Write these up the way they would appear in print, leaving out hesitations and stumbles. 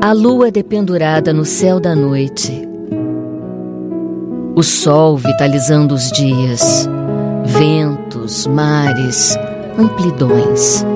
A lua dependurada no céu da noite, o sol vitalizando os dias, ventos, mares, amplidões.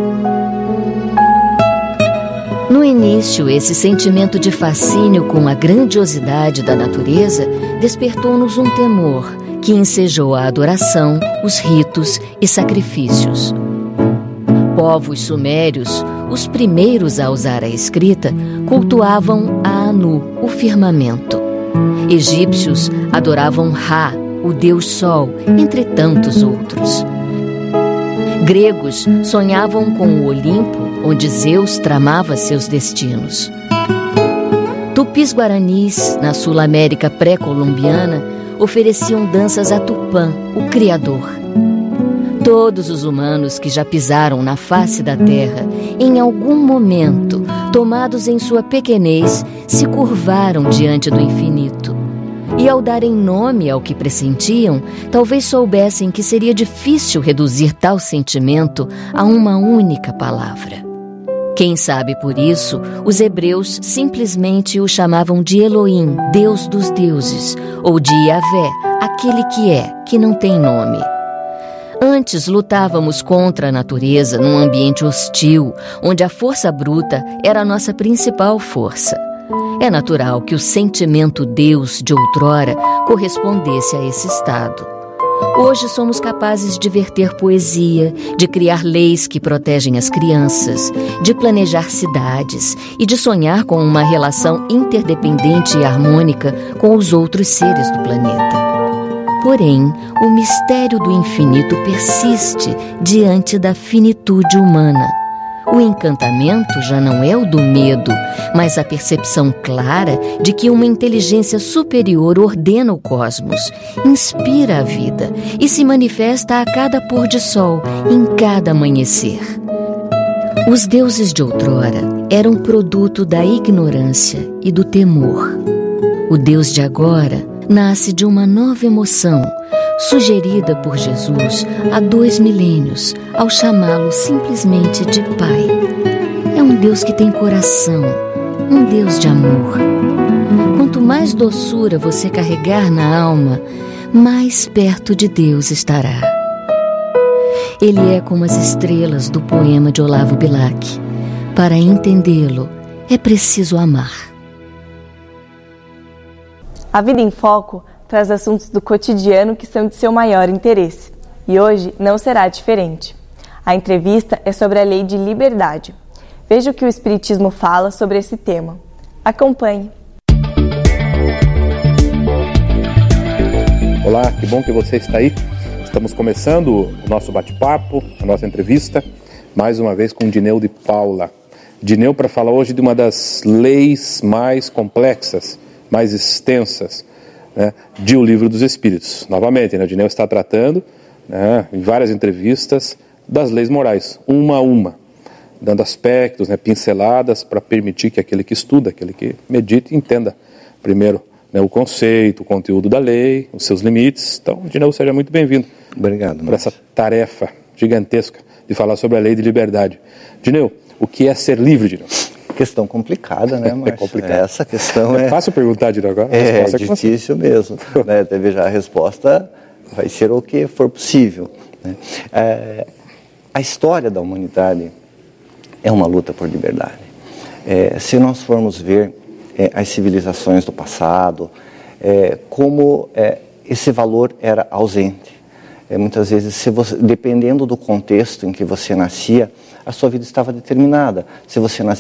No início, esse sentimento de fascínio com a grandiosidade da natureza despertou-nos um temor que ensejou a adoração, os ritos e sacrifícios. Povos sumérios, os primeiros a usar a escrita, cultuavam a Anu, o firmamento. Egípcios adoravam Ra, o deus Sol, entre tantos outros. Gregos sonhavam com o Olimpo, onde Zeus tramava seus destinos. Tupis-guaranis, na Sul-América pré-colombiana, ofereciam danças a Tupã, o Criador. Todos os humanos que já pisaram na face da terra, em algum momento, tomados em sua pequenez, se curvaram diante do infinito. E ao darem nome ao que pressentiam, talvez soubessem que seria difícil reduzir tal sentimento a uma única palavra. Quem sabe por isso, os hebreus simplesmente o chamavam de Elohim, Deus dos deuses, ou de Yahvé, aquele que não tem nome. Antes lutávamos contra a natureza num ambiente hostil, onde a força bruta era a nossa principal força. É natural que o sentimento Deus de outrora correspondesse a esse estado. Hoje somos capazes de verter poesia, de criar leis que protegem as crianças, de planejar cidades e de sonhar com uma relação interdependente e harmônica com os outros seres do planeta. Porém, o mistério do infinito persiste diante da finitude humana. O encantamento já não é o do medo, mas a percepção clara de que uma inteligência superior ordena o cosmos, inspira a vida e se manifesta a cada pôr de sol, em cada amanhecer. Os deuses de outrora eram produto da ignorância e do temor. O Deus de agora nasce de uma nova emoção, sugerida por Jesus há 2 milênios, ao chamá-lo simplesmente de Pai. É um Deus que tem coração, um Deus de amor. Quanto mais doçura você carregar na alma, mais perto de Deus estará. Ele é como as estrelas do poema de Olavo Bilac. Para entendê-lo, é preciso amar. A Vida em Foco traz assuntos do cotidiano que são de seu maior interesse. E hoje não será diferente. A entrevista é sobre a Lei de Liberdade. Veja o que o Espiritismo fala sobre esse tema. Acompanhe. Olá, que bom que você está aí. Estamos começando o nosso bate-papo, a nossa entrevista, mais uma vez com Dineu de Paula. Dineu para falar hoje de uma das leis mais complexas, mais extensas, né, de O Livro dos Espíritos. Novamente, o Dineu está tratando, em várias entrevistas, das leis morais, uma a uma, dando aspectos, pinceladas para permitir que aquele que estuda, aquele que medita, entenda primeiro o conceito, o conteúdo da lei, os seus limites. Então, Dineu, seja muito bem-vindo. Obrigado. Para essa tarefa gigantesca de falar sobre a lei de liberdade. Dineu, o que é ser livre, Dineu? Questão complicada, né, Márcio? É complicado. Essa questão é fácil perguntar, Dineu, agora? É difícil mesmo. Né? Veja, a resposta vai ser o que for possível. Né? A história da humanidade é uma luta por liberdade. Se nós formos ver as civilizações do passado, como esse valor era ausente. Muitas vezes, dependendo do contexto em que você nascia, a sua vida estava determinada. Se você nascia